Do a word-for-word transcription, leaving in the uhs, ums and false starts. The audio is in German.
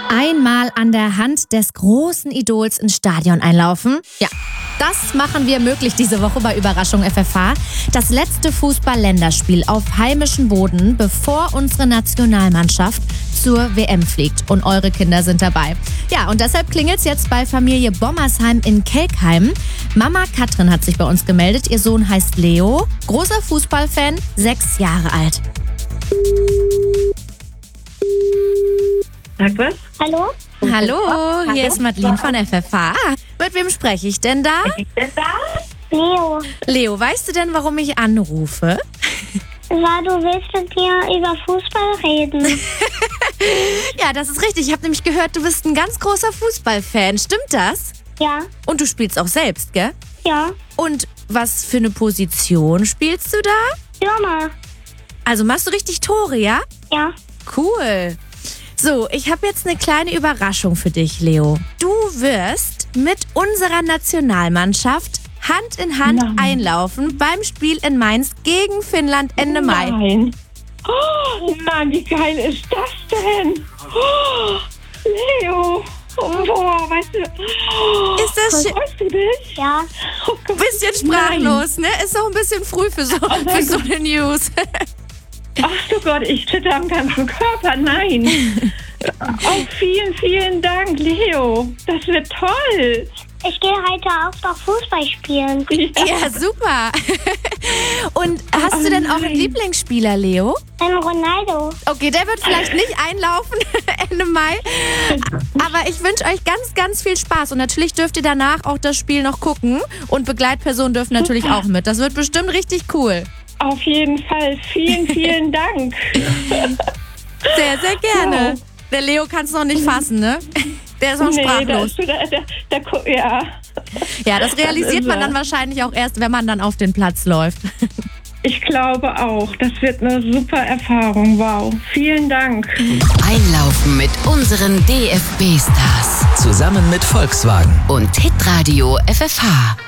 Einmal an der Hand des großen Idols ins Stadion einlaufen. Ja, das machen wir möglich diese Woche bei Überraschung F F H. Das letzte Fußball-Länderspiel auf heimischem Boden, bevor unsere Nationalmannschaft zur W M fliegt. Und eure Kinder sind dabei. Ja, und deshalb klingelt's jetzt bei Familie Bommersheim in Kelkheim. Mama Katrin hat sich bei uns gemeldet. Ihr Sohn heißt Leo, großer Fußballfan, sechs Jahre alt. Sag was? Hallo? Hallo, hier ist Madeline von F F H. Mit wem spreche ich denn da? Leo. Leo, weißt du denn, warum ich anrufe? Weil du willst mit mir über Fußball reden. Ja, das ist richtig. Ich habe nämlich gehört, du bist ein ganz großer Fußballfan. Stimmt das? Ja, Und du spielst auch selbst, gell? ja, Und was für eine Position spielst du da? Stürmer. Also machst du richtig Tore, ja? Ja, Cool. So, ich habe jetzt eine kleine Überraschung für dich, Leo. Du wirst mit unserer Nationalmannschaft Hand in Hand Nein. einlaufen beim Spiel in Mainz gegen Finnland Ende Mai. Nein. Oh, nein, wie geil ist das denn? Oh, Leo. Oh, boah, weißt du. Oh, Ist das schön? freust du dich? ja. Oh Gott. Bisschen sprachlos, ne? Ist auch ein bisschen früh für so, für so eine News. Ach du Gott, ich zitter am ganzen Körper. Nein. Oh, vielen, vielen Dank, Leo. Das wird toll. Ich gehe heute auch noch Fußball spielen. Ja, super. Und hast du denn auch einen Lieblingsspieler, Leo? Ein Ronaldo. Okay, der wird vielleicht nicht einlaufen Ende Mai. Aber ich wünsche euch ganz, ganz viel Spaß. Und natürlich dürft ihr danach auch das Spiel noch gucken. Und Begleitpersonen dürfen natürlich auch mit. Das wird bestimmt richtig cool. Auf jeden Fall. Vielen, vielen Dank. Sehr, sehr gerne. Wow. Der Leo kann es noch nicht fassen, ne? Der ist noch Nee, da sprachlos. ist wieder, der, der, der, ja. Ja, das realisiert ist man er. dann wahrscheinlich auch erst, wenn man dann auf den Platz läuft. Ich glaube auch. Das wird eine super Erfahrung. Wow. Vielen Dank. Einlaufen mit unseren D F B-Stars Zusammen mit Volkswagen. und Hitradio F F H.